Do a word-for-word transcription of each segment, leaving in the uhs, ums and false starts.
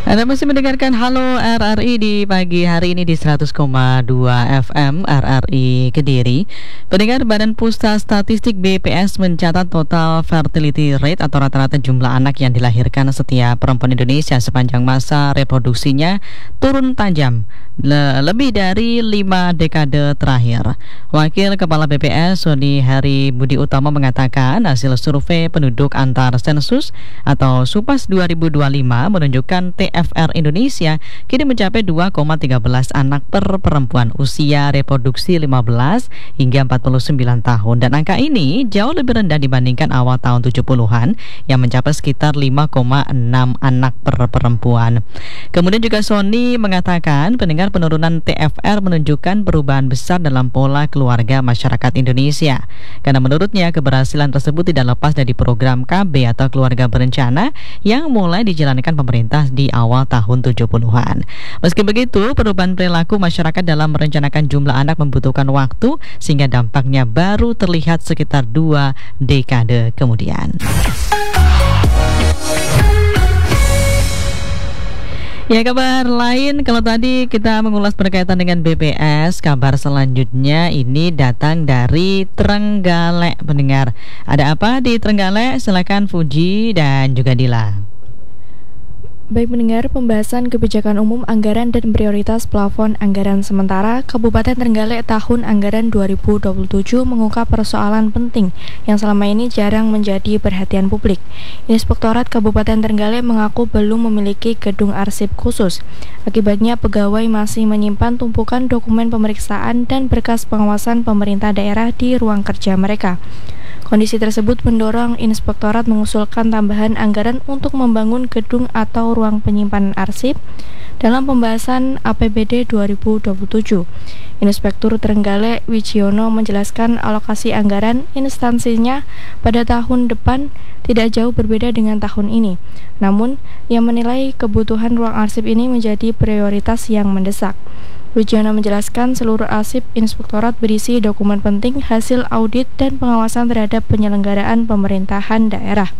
Anda masih mendengarkan Halo R R I di pagi hari ini di seratus koma dua F M R R I Kediri. Pendengar, Badan Pusat Statistik B P S mencatat total fertility rate atau rata-rata jumlah anak yang dilahirkan setiap perempuan Indonesia sepanjang masa reproduksinya turun tajam le- lebih dari lima dekade terakhir. Wakil Kepala B P S Sony Heri Budi Utomo mengatakan hasil survei penduduk antar sensus atau SUPAS dua ribu dua puluh lima menunjukkan T F R Indonesia kini mencapai dua koma satu tiga anak per perempuan usia reproduksi lima belas hingga empat puluh sembilan tahun, dan angka ini jauh lebih rendah dibandingkan awal tahun tujuh puluhan yang mencapai sekitar lima koma enam anak per perempuan. Kemudian juga Sony mengatakan pendengar penurunan T F R menunjukkan perubahan besar dalam pola keluarga masyarakat Indonesia, karena menurutnya keberhasilan tersebut tidak lepas dari program K B atau keluarga berencana yang mulai dijalankan pemerintah di awal tahun tujuh puluhan. Meski begitu, perubahan perilaku masyarakat dalam merencanakan jumlah anak membutuhkan waktu sehingga dampaknya baru terlihat sekitar dua dekade kemudian. Ya, kabar lain, kalau tadi kita mengulas berkaitan dengan B P S, kabar selanjutnya ini datang dari Trenggalek, pendengar. Ada apa di Trenggalek? Silakan Fuji dan juga Dila. Baik mendengar, pembahasan kebijakan umum anggaran dan prioritas plafon anggaran sementara Kabupaten Trenggalek tahun anggaran dua ribu dua puluh tujuh mengungkap persoalan penting yang selama ini jarang menjadi perhatian publik. Inspektorat Kabupaten Trenggalek mengaku belum memiliki gedung arsip khusus. Akibatnya pegawai masih menyimpan tumpukan dokumen pemeriksaan dan berkas pengawasan pemerintah daerah di ruang kerja mereka. Kondisi tersebut mendorong Inspektorat mengusulkan tambahan anggaran untuk membangun gedung atau ruang penyimpanan arsip dalam pembahasan A P B D dua ribu dua puluh tujuh. Inspektur Trenggalek Wijiono menjelaskan alokasi anggaran instansinya pada tahun depan tidak jauh berbeda dengan tahun ini. Namun, ia menilai kebutuhan ruang arsip ini menjadi prioritas yang mendesak. Wijiono menjelaskan seluruh arsip Inspektorat berisi dokumen penting hasil audit dan pengawasan terhadap penyelenggaraan pemerintahan daerah.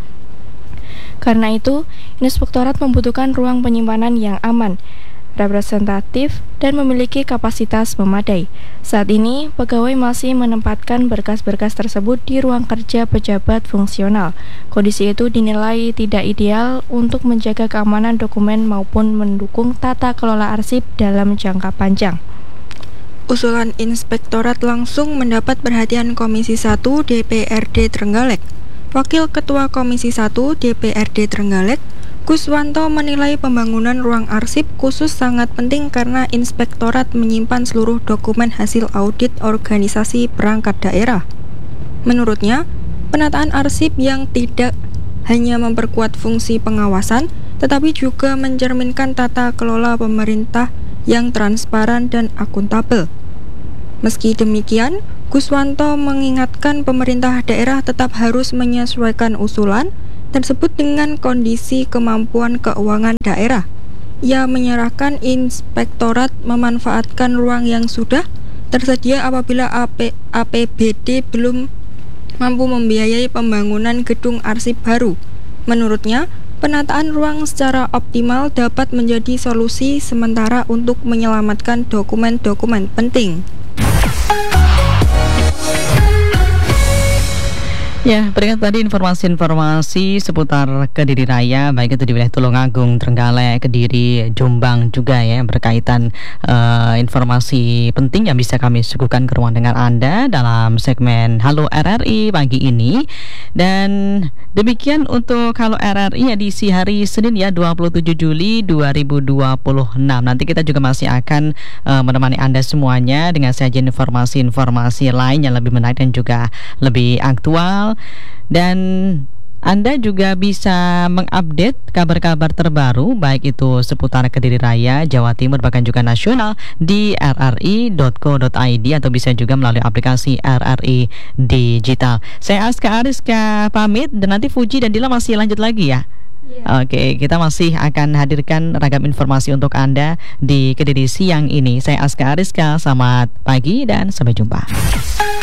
Karena itu, Inspektorat membutuhkan ruang penyimpanan yang aman, representatif, dan memiliki kapasitas memadai. Saat ini, pegawai masih menempatkan berkas-berkas tersebut di ruang kerja pejabat fungsional. Kondisi itu dinilai tidak ideal untuk menjaga keamanan dokumen maupun mendukung tata kelola arsip dalam jangka panjang. Usulan Inspektorat langsung mendapat perhatian Komisi satu D P R D Trenggalek. Wakil Ketua Komisi satu D P R D Trenggalek, Guswanto, menilai pembangunan ruang arsip khusus sangat penting karena Inspektorat menyimpan seluruh dokumen hasil audit organisasi perangkat daerah. Menurutnya, penataan arsip yang tidak hanya memperkuat fungsi pengawasan, tetapi juga mencerminkan tata kelola pemerintah yang transparan dan akuntabel. Meski demikian, Guswanto mengingatkan pemerintah daerah tetap harus menyesuaikan usulan tersebut dengan kondisi kemampuan keuangan daerah. Ia menyerahkan Inspektorat memanfaatkan ruang yang sudah tersedia apabila A P B D belum mampu membiayai pembangunan gedung arsip baru. Menurutnya, penataan ruang secara optimal dapat menjadi solusi sementara untuk menyelamatkan dokumen-dokumen penting. Ya, berikan tadi informasi-informasi seputar Kediri Raya, baik itu di wilayah Tulungagung, Trenggalek, Kediri, Jombang juga ya, berkaitan uh, informasi penting yang bisa kami suguhkan ke ruang dengar Anda dalam segmen Halo R R I pagi ini. Dan demikian untuk Halo R R I edisi hari Senin ya, dua puluh tujuh Juli dua ribu dua puluh enam. Nanti kita juga masih akan uh, menemani Anda semuanya dengan sajian informasi-informasi lain yang lebih menarik dan juga lebih aktual. Dan Anda juga bisa mengupdate kabar-kabar terbaru baik itu seputar Kediri Raya, Jawa Timur, bahkan juga nasional di r r i dot co dot i d atau bisa juga melalui aplikasi R R I Digital. Saya Aska Ariska pamit, dan nanti Fuji dan Dila masih lanjut lagi ya. Yeah. Oke, kita masih akan hadirkan ragam informasi untuk Anda di Kediri siang ini. Saya Aska Ariska, selamat pagi dan sampai jumpa.